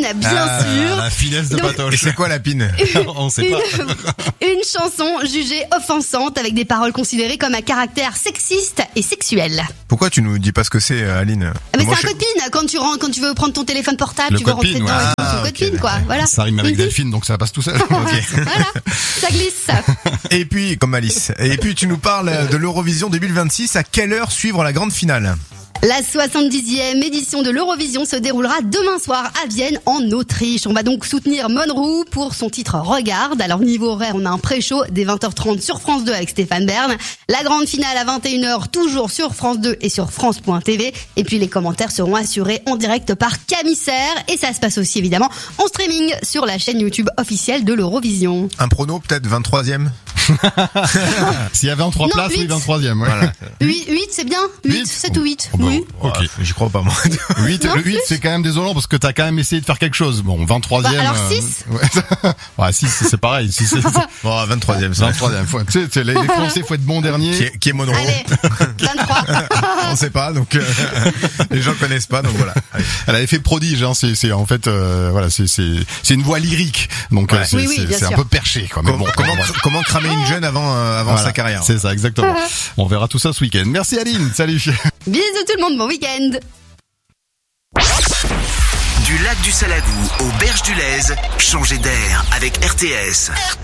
bien sûr. La finesse de Donc, Patoche. Et c'est quoi la pine? On sait pas. Une chanson jugée offensante avec des paroles considérées comme à caractère sexiste et sexuel. Pourquoi tu nous dis pas ce que c'est, Aline? Mais Moi, c'est un code PIN. Quand tu veux prendre ton téléphone portable, Le tu veux code rentrer PIN, dedans ouais. et tout, c'est le code PIN, quoi. Voilà. Ça rime avec Delphine, donc ça passe tout seul. Voilà, ça glisse. Et puis, comme Alice. Et puis, tu nous parles de l'Eurovision 2026. À quelle heure suivre la grande finale? La 70e édition de l'Eurovision se déroulera demain soir à Vienne, en Autriche. On va donc soutenir Monroe pour son titre Regarde. Alors, niveau horaire, on a un pré-show dès 20h30 sur France 2 avec Stéphane Bern. La grande finale à 21h, toujours sur France 2 et sur France.tv. Et puis, les commentaires seront assurés en direct par Camille Serre. Et ça se passe aussi, évidemment, en streaming sur la chaîne YouTube officielle de l'Eurovision. Un prono, peut-être 23e? S'il y avait en 3 Non, places, oui, 8. 23e. Ouais. Voilà. 8, c'est bien. 8, 7 ou 8. Oh, bah, Oui. ok. J'y crois pas, moi. 8, Non, le 8, plus. c'est quand même désolant parce que t'as quand même essayé de faire quelque chose. Bon, 23e. Bah, alors 6. Ouais. Ouais, 6, c'est pareil. 6, c'est Bon, 23e, ça. 23e. Tu sais, les Français, faut être bon dernier. Qui est Monroe? Allez, 23. On sait pas, donc les gens connaissent pas, donc voilà. Allez. Elle avait fait prodige, hein. C'est en fait, voilà, c'est une voix lyrique. Donc, Ouais. Oui, bien c'est un sûr. peu perché, quoi. Mais bon, Comment cramer une jeune avant voilà. sa carrière? C'est ça, exactement. On verra tout ça ce week-end. Merci Aline. Salut. Bisous tout le monde, bon week-end. Du lac du Salagou aux berges du Lèze, changez d'air avec RTS.